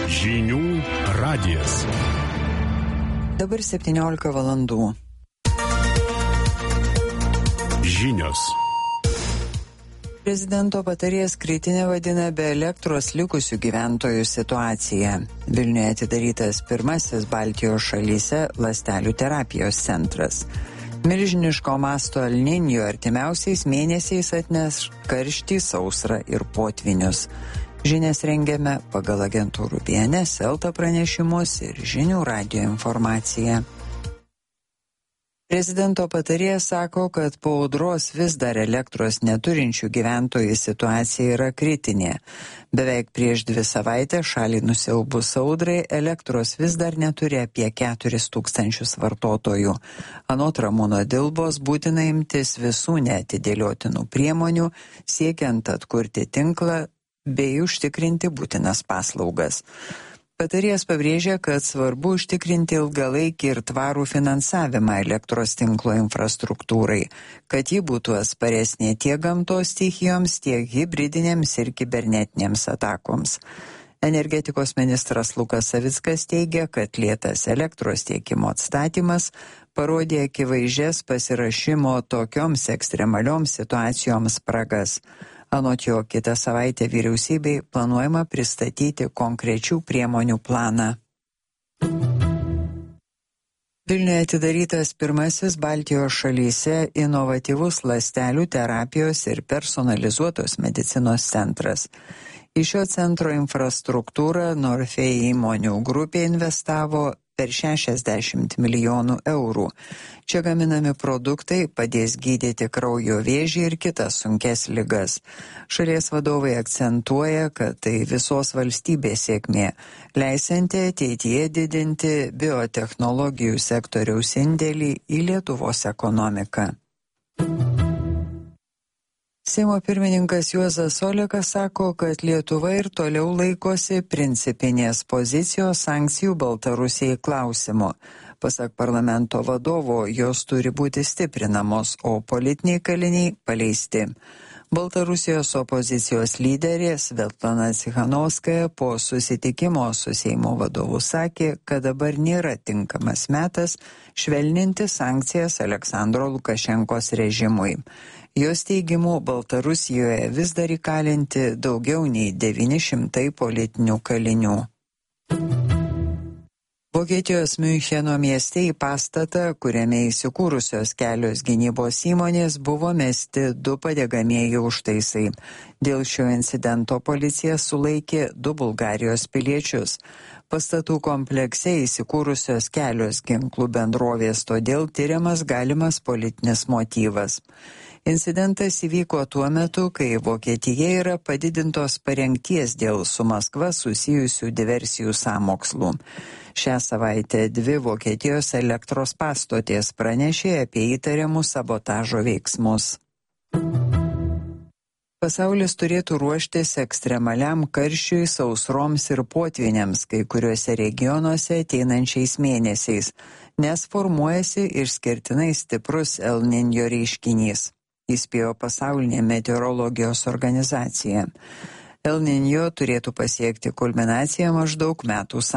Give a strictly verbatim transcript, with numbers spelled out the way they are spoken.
Žinių radijas. Dabar septyniolika valandų. Žinios. Prezidento patarėjas kritinė vadina be elektros likusių gyventojų situaciją. Vilniuje atidarytas pirmasis Baltijos šalyse ląstelių terapijos centras. Milžiniško masto El Niño artimiausiais mėnesiais atneš karštį, sausrą ir potvinius. Žinias rengiame pagal agentūrų B N S, Elta pranešimus ir Žinių radijo informaciją. Prezidento patarėjas sako, kad po audros vis dar elektros neturinčių gyventojų situacija yra kritinė. Beveik prieš dvi savaitės šalį nusiaubus audrai elektros vis dar neturi apie keturis tūkstančius vartotojų. Anot Ramūno Dilbos būtina imtis visų neatidėliotinų priemonių, siekiant atkurti tinklą bei užtikrinti būtinas paslaugas. Patarėjas pabrėžia, kad svarbu užtikrinti ilgalaikį ir tvarų finansavimą elektros tinklo infrastruktūrai, kad ji būtų atsparesnė tiek gamtos stichijoms, tiek hibridinėms ir kibernetinėms atakoms. Energetikos ministras Lukas Savickas teigia, kad lėtas elektros tiekimo atstatymas parodė akivaizdžias pasirašymo tokioms ekstremalioms situacijoms spragas. Anot jo, kitą savaitę vyriausybei planuojama pristatyti konkrečių priemonių planą. Vilniuje atidarytas pirmasis Baltijos šalyse inovatyvus ląstelių terapijos ir personalizuotos medicinos centras. Į šio centro infrastruktūrą Norfei įmonių grupė investavo per šešiasdešimt milijonų eurų. Čia gaminami produktai padės gydyti kraujo vėžį ir kitas sunkes ligas. Šalies vadovai akcentuoja, kad tai visos valstybės sėkmė, leisianti ateityje didinti biotechnologijų sektoriaus indėlį į Lietuvos ekonomiką. Seimo pirmininkas Juozas Olekas sako, kad Lietuva ir toliau laikosi principinės pozicijos sankcijų Baltarusijai klausimu. Pasak parlamento vadovo, jos turi būti stiprinamos, o politiniai kaliniai paleisti. Baltarusijos opozicijos lyderė Svetlana Cichanovskaja po susitikimo su Seimo vadovu sakė, kad dabar nėra tinkamas metas švelninti sankcijas Aleksandro Lukašenkos režimui. Jos teigimu, Baltarusijoje vis dar įkalinti daugiau nei devyni šimtai politinių kalinių. Vokietijos Miuncheno mieste į pastatą, kuriame įsikūrusios kelios gynybos įmonės, buvo mesti du padegamieji užtaisai. Dėl šio incidento policija sulaikė du Bulgarijos piliečius. Pastatų komplekse įsikūrusios kelios ginklų bendrovės, todėl tyriamas galimas politinis motyvas. Incidentas įvyko tuo metu, kai Vokietija yra padidintos parengties dėl su Maskva susijusių diversijų sąmokslų. Šią savaitę dvi Vokietijos elektros pastotės pranešė apie įtariamus sabotažo veiksmus. Pasaulis turėtų ruoštis ekstremaliam karščiui, sausroms ir potviniams kai kuriuose regionuose ateinančiais mėnesiais, nes formuojasi išskirtinai stiprus El Niño reiškinys, įspėjo pasaulinė meteorologijos organizacija. El Niño turėtų pasiekti kulminaciją maždaug metų